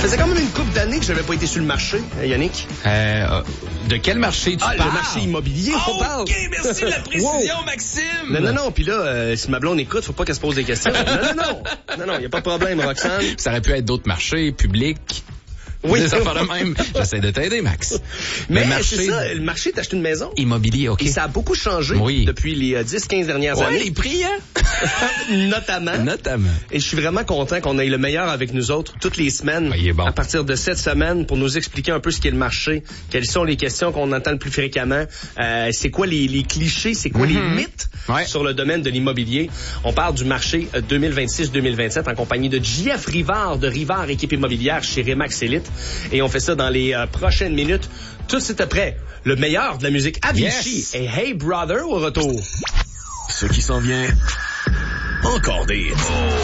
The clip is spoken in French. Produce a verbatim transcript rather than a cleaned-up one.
faisait quand même une couple d'années que j'avais pas été sur le marché, hein, Yannick. Euh, de quel marché tu ah, parles? Le marché immobilier, oh, on parle. OK, merci de la précision, wow. Maxime. Non, non, non, puis là, euh, si ma blonde écoute, faut pas qu'elle se pose des questions. non, non, non, non, non, y a pas de problème, Roxane. Ça aurait pu être d'autres marchés publics. Oui, ça fait de même. J'essaie de t'aider, Max. Mais le marché, c'est ça, le marché d'acheter une maison. Immobilier, OK. Et ça a beaucoup changé oui. depuis les euh, dix quinze dernières ouais, années. les prix, hein? Notamment. Notamment. Et je suis vraiment content qu'on ait le meilleur avec nous autres toutes les semaines. Ah, il est bon. À partir de cette semaine pour nous expliquer un peu ce qu'est le marché, quelles sont les questions qu'on entend le plus fréquemment, euh, c'est quoi les, les clichés, c'est quoi mm-hmm. les mythes ouais. sur le domaine de l'immobilier. On parle du marché deux mille vingt-six deux mille vingt-sept en compagnie de J F Rivard de Rivard Équipe Immobilière chez Remax Elite. Et on fait ça dans les euh, prochaines minutes. Tout de suite après, le meilleur de la musique Avicii yes. et Hey Brother au retour. Ce qui s'en vient, encore des hits.